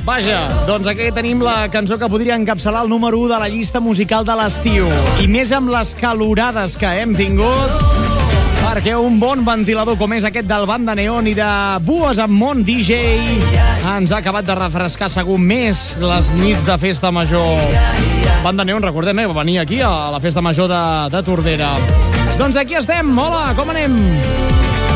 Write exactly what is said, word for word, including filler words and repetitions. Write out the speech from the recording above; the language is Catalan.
Vaja, doncs aquí tenim la cançó que podria encapçalar el número u de la llista musical de l'estiu. I més amb les calorades que hem tingut, perquè un bon ventilador com és aquest del Banda Neon i de Bues amb Mont D J ens ha acabat de refrescar segur més les nits de festa major. Banda Neon, recordem, eh, va venir aquí a la festa major de, de Tordera. Doncs aquí estem, hola, com anem?